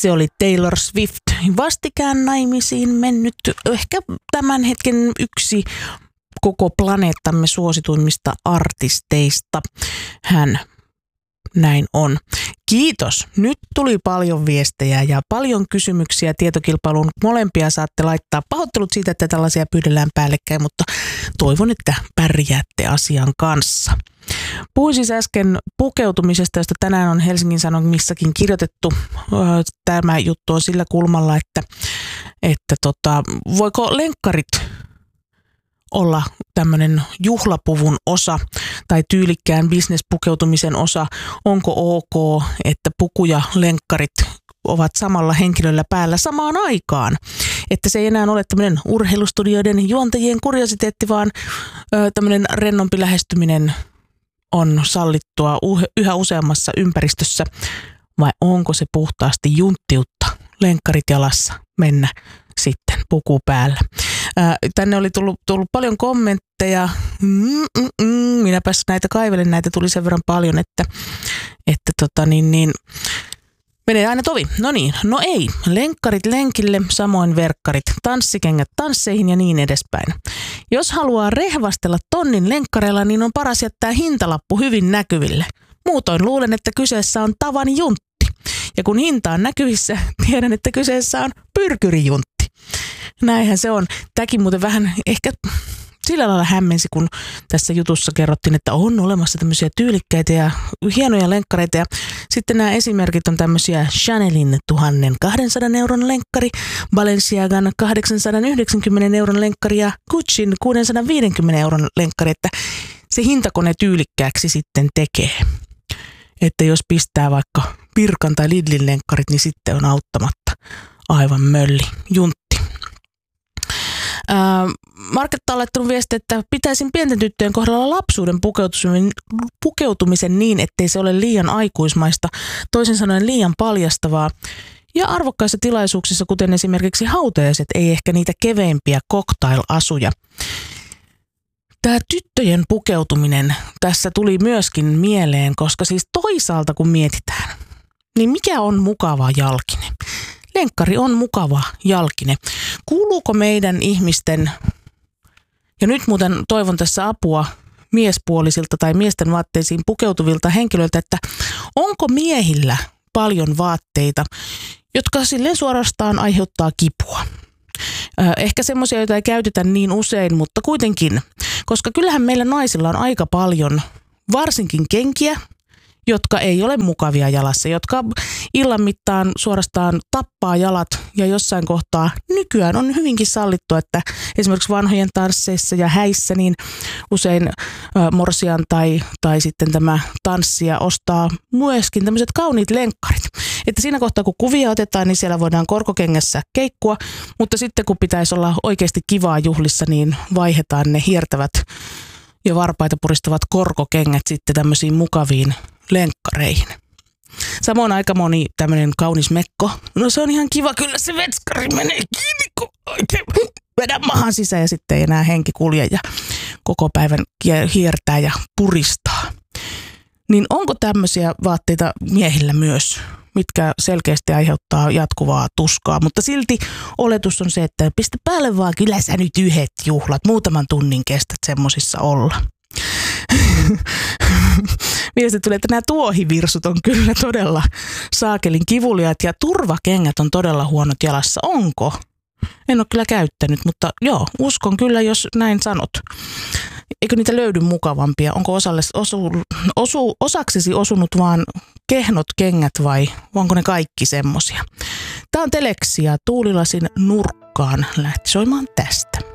Se oli Taylor Swift, vastikään naimisiin mennyt, ehkä tämän hetken yksi koko planeettamme suosituimmista artisteista. Hän näin on. Kiitos. Nyt tuli paljon viestejä ja paljon kysymyksiä tietokilpailuun. Molempia saatte laittaa. Pahoittelut siitä, että tällaisia pyydellään päällekkäin, mutta toivon, että pärjäätte asian kanssa. Puhuin siis äsken pukeutumisesta, josta tänään on Helsingin Sanomissakin kirjoitettu. Tämä juttu on sillä kulmalla, että voiko lenkkarit olla tämmöinen juhlapuvun osa tai tyylikkään business-pukeutumisen osa. Onko ok, että puku ja lenkkarit ovat samalla henkilöllä päällä samaan aikaan? Että se ei enää ole tämmöinen urheilustudioiden juontajien kuriositeetti, vaan tämmöinen rennompi lähestyminen on sallittua yhä useammassa ympäristössä. Vai onko se puhtaasti junttiutta, lenkkarit jalassa mennä sitten puku päällä? Tänne oli tullut paljon kommentteja. Minäpäs näitä kaivelen, näitä tuli sen verran paljon, että menee aina tovi. No niin, no ei. Lenkkarit lenkille, samoin verkkarit, tanssikengät tansseihin ja niin edespäin. Jos haluaa rehvastella tonnin lenkkareilla, niin on paras jättää hintalappu hyvin näkyville. Muutoin luulen, että kyseessä on tavan juntti. Ja kun hinta on näkyvissä, tiedän, että kyseessä on pyrkyrijuntti. Näinhän se on. Tämäkin muuten vähän ehkä sillä lailla hämmensi, kun tässä jutussa kerrottiin, että on olemassa tämmöisiä tyylikkäitä ja hienoja lenkkareita. Ja sitten nämä esimerkit on tämmöisiä Chanelin 1200 euron lenkkari, Balenciagan 890 euron lenkkari ja Gucciin 650 euron lenkkari. Että se hintakone tyylikkääksi sitten tekee. Että jos pistää vaikka Pirkan tai Lidlin lenkkarit, niin sitten on auttamatta aivan mölli juntti. Marketta on laittanut viesti, että pitäisin pienten tyttöjen kohdalla lapsuuden pukeutumisen niin, ettei se ole liian aikuismaista, toisin sanoen liian paljastavaa. Ja arvokkaissa tilaisuuksissa, kuten esimerkiksi hautajaiset, ei ehkä niitä keveimpiä cocktail-asuja. Tämä tyttöjen pukeutuminen tässä tuli myöskin mieleen, koska siis toisaalta kun mietitään, niin mikä on mukava jalkine? Lenkkari on mukava jalkine. Kuuluuko meidän ihmisten, ja nyt muuten toivon tässä apua miespuolisilta tai miesten vaatteisiin pukeutuvilta henkilöiltä, että onko miehillä paljon vaatteita, jotka silleen suorastaan aiheuttaa kipua? Ehkä semmoisia, joita ei käytetä niin usein, mutta kuitenkin, koska kyllähän meillä naisilla on aika paljon varsinkin kenkiä, jotka ei ole mukavia jalassa, jotka illan mittaan suorastaan tappaa jalat ja jossain kohtaa nykyään on hyvinkin sallittu, että esimerkiksi vanhojen tansseissa ja häissä niin usein morsian tai sitten tämä tanssija ostaa myöskin tämmöiset kauniit lenkkarit. Että siinä kohtaa kun kuvia otetaan, niin siellä voidaan korkokengässä keikkua, mutta sitten kun pitäisi olla oikeasti kivaa juhlissa, niin vaihdetaan ne hiertävät ja varpaita puristavat korkokengät sitten tämmöisiin mukaviin lenkkareihin. Samoin aika moni tämmöinen kaunis mekko. No se on ihan kiva, kyllä se vetskari menee kiinni, kun oikein vedä mahan sisään ja sitten ei enää henki kulje ja koko päivän hiertää ja puristaa. Niin onko tämmöisiä vaatteita miehillä myös, mitkä selkeästi aiheuttaa jatkuvaa tuskaa, mutta silti oletus on se, että pistä päälle vaan, kyllä sä nyt yhdet juhlat, muutaman tunnin kestät semmosissa olla. Viesti tulee, että nämä tuohivirsut on kyllä todella saakelin kivuliaat ja turvakengät on todella huonot jalassa. Onko? En ole kyllä käyttänyt, mutta joo, uskon kyllä, jos näin sanot. Eikö niitä löydy mukavampia? Onko osaksesi osunut vaan kehnot kengät vai onko ne kaikki semmosia? Tämä on Teleksia Tuulilasin nurkkaan lähti soimaan tästä.